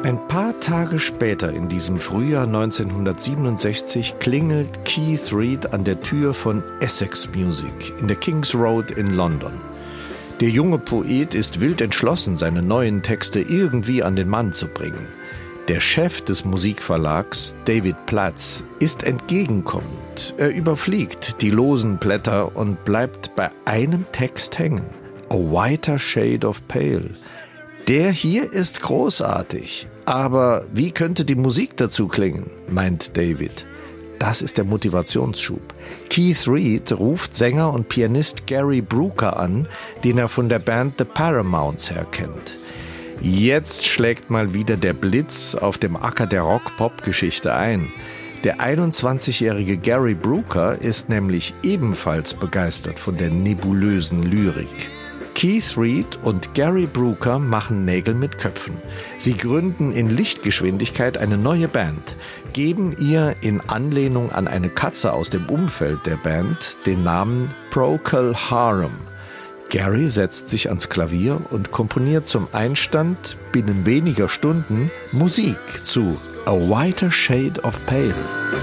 Ein paar Tage später, in diesem Frühjahr 1967, klingelt Keith Reid an der Tür von Essex Music in der King's Road in London. Der junge Poet ist wild entschlossen, seine neuen Texte irgendwie an den Mann zu bringen. Der Chef des Musikverlags, David Platz, ist entgegenkommend. Er überfliegt die losen Blätter und bleibt bei einem Text hängen. A Whiter Shade of Pale. Der hier ist großartig. Aber wie könnte die Musik dazu klingen, meint David. Das ist der Motivationsschub. Keith Reid ruft Sänger und Pianist Gary Brooker an, den er von der Band The Paramounts her kennt. Jetzt schlägt mal wieder der Blitz auf dem Acker der Rock-Pop-Geschichte ein. Der 21-jährige Gary Brooker ist nämlich ebenfalls begeistert von der nebulösen Lyrik. Keith Reid und Gary Brooker machen Nägel mit Köpfen. Sie gründen in Lichtgeschwindigkeit eine neue Band, geben ihr in Anlehnung an eine Katze aus dem Umfeld der Band den Namen Procol Harum. Gary setzt sich ans Klavier und komponiert zum Einstand binnen weniger Stunden Musik zu A Whiter Shade of Pale.